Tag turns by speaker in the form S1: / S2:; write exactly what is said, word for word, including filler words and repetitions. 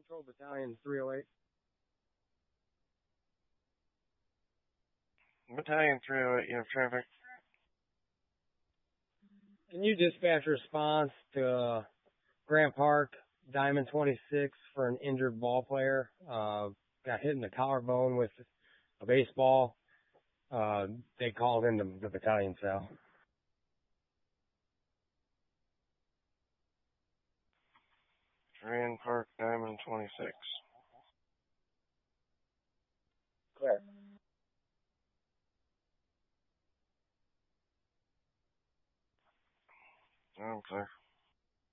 S1: Patrol Battalion three oh eight.
S2: Battalion three oh eight, you have traffic.
S1: Can you dispatch a response to uh, Grant Park, Diamond twenty-six for an injured ball player? Uh, got hit in the collarbone with a baseball. Uh, they called in the, the battalion cell.
S2: Grand Park, Diamond twenty-six.
S1: Clear.
S2: I'm clear.